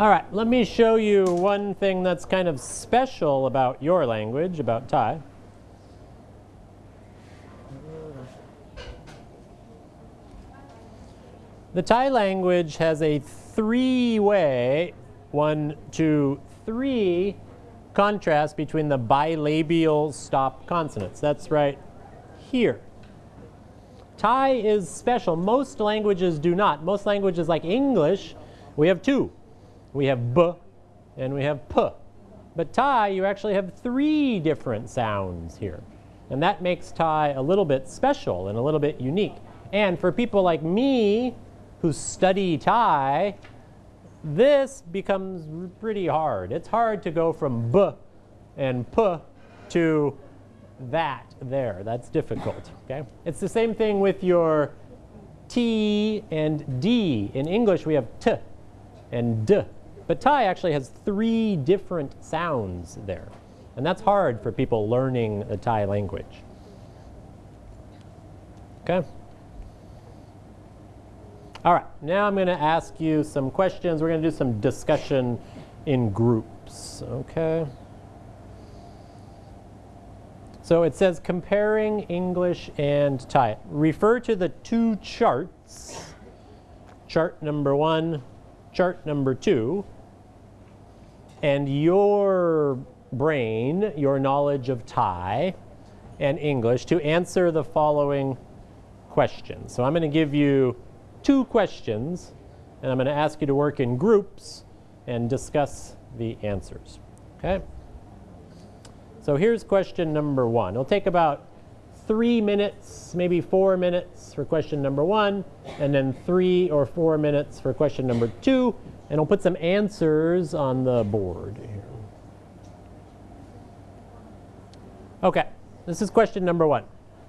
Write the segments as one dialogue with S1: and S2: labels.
S1: All right, let me show you one thing that's kind of special about your language, about Thai. The Thai language has a three-way, 1, 2, 3, contrast between the bilabial stop consonants. That's right here. Thai is special. Most languages do not. Most languages like English, we have two. We have B and we have P. But Thai, you actually have 3 different sounds here. And that makes Thai a little bit special and a little bit unique. And for people like me who study Thai, this becomes pretty hard. It's hard to go from B and P to that there. That's difficult. Okay? It's the same thing with your T and D. In English, we have T and D. But Thai actually has 3 different sounds there. And that's hard for people learning the Thai language. Okay? All right, now I'm going to ask you some questions. We're going to do some discussion in groups. Okay? So it says comparing English and Thai. Refer to the 2 charts. Chart number 1, chart number 2. And your brain, your knowledge of Thai and English to answer the following questions. So I'm going to give you 2 questions, and I'm going to ask you to work in groups and discuss the answers. Okay? So here's question number 1. It'll take about 3 minutes, maybe 4 minutes for question number 1, and then 3 or 4 minutes for question number 2. And we'll put some answers on the board here. Okay, this is question number 1.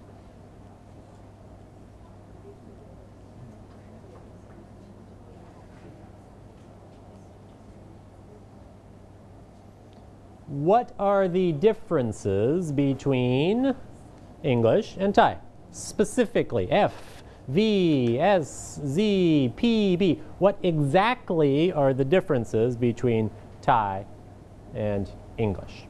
S1: What are the differences between English and Thai? Specifically, F, V, S, Z, P, B. What exactly are the differences between Thai and English?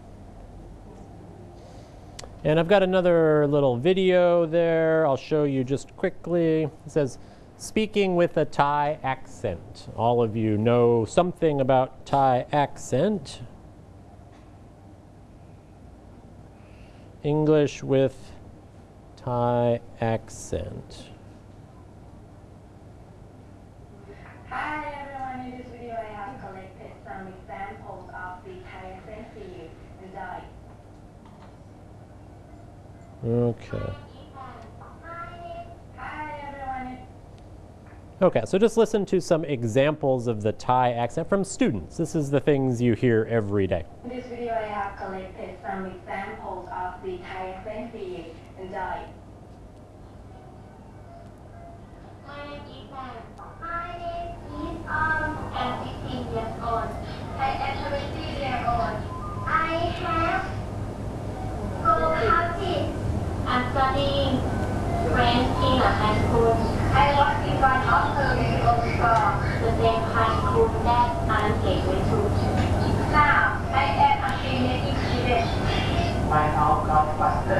S1: And I've got another little video there. I'll show you just quickly. It says, speaking with a Thai accent. All of you know something about Thai accent. English with Thai accent.
S2: Hi everyone, in this video I have collected some examples of the Thai accent for you. Enjoy.
S1: Okay.
S2: Hi everyone.
S1: Okay, so just listen to some examples of the Thai accent from students. This is the things you hear every day.
S2: In this video I have collected some examples of the Thai accent for you. Enjoy.
S3: My name is I'm 16 years old. I am 20 years old. I have go country. I'm studying French in a high school. I was in one of the the same high school that I'm going to.
S2: Now I am a native student.
S4: My now come faster